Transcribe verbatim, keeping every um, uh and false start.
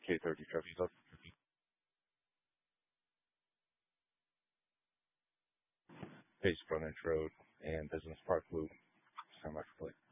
K thirty Trophy, Love Trophy. Pace Frontage Road, and Business Park Loop semi-frequently.